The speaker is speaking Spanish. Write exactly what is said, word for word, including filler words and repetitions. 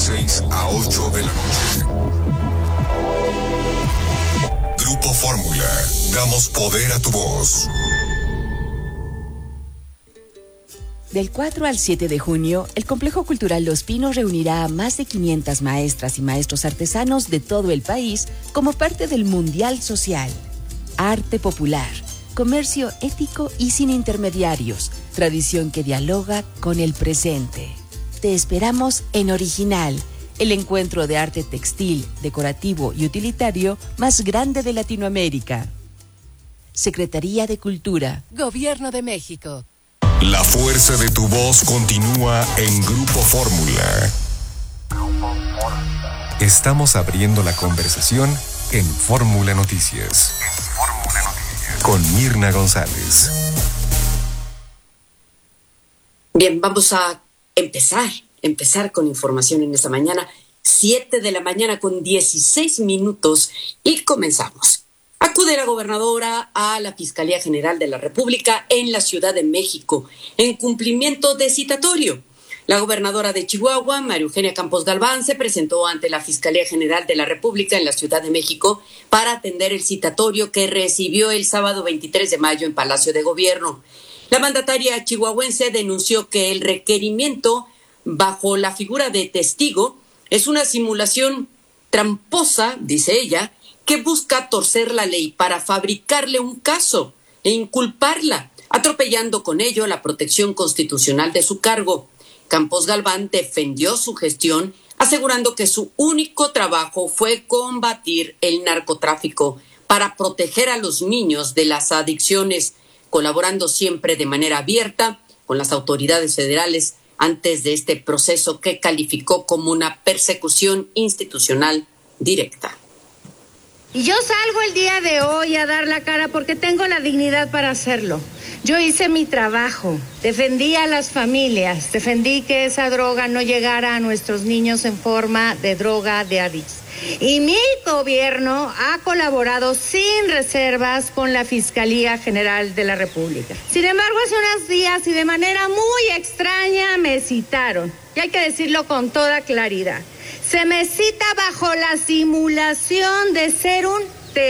seis a ocho de la noche. Grupo Fórmula, damos poder a tu voz. Del cuatro al siete de junio, el Complejo Cultural Los Pinos reunirá a más de quinientas maestras y maestros artesanos de todo el país como parte del Mundial Social. Arte popular, comercio ético y sin intermediarios, tradición que dialoga con el presente. Te esperamos en Original, el encuentro de arte textil, decorativo y utilitario más grande de Latinoamérica. Secretaría de Cultura, Gobierno de México. La fuerza de tu voz continúa en Grupo Fórmula. Estamos abriendo la conversación en Fórmula Noticias. En Fórmula Noticias. Con Mirna González. Bien, vamos a empezar, empezar con información en esta mañana. Siete de la mañana con dieciséis minutos y comenzamos. Acude la gobernadora a la Fiscalía General de la República en la Ciudad de México en cumplimiento de citatorio. La gobernadora de Chihuahua, María Eugenia Campos Galván, se presentó ante la Fiscalía General de la República en la Ciudad de México para atender el citatorio que recibió el sábado veintitrés de mayo en Palacio de Gobierno. La mandataria chihuahuense denunció que el requerimiento bajo la figura de testigo es una simulación tramposa, dice ella, que busca torcer la ley para fabricarle un caso e inculparla, atropellando con ello la protección constitucional de su cargo. Campos Galván defendió su gestión, asegurando que su único trabajo fue combatir el narcotráfico para proteger a los niños de las adicciones, colaborando siempre de manera abierta con las autoridades federales antes de este proceso que calificó como una persecución institucional directa. Y yo salgo el día de hoy a dar la cara porque tengo la dignidad para hacerlo. Yo hice mi trabajo, defendí a las familias, defendí que esa droga no llegara a nuestros niños en forma de droga de adicción. Y mi gobierno ha colaborado sin reservas con la Fiscalía General de la República. Sin embargo, hace unos días y de manera muy extraña me citaron, y hay que decirlo con toda claridad. Se me cita bajo la simulación de ser un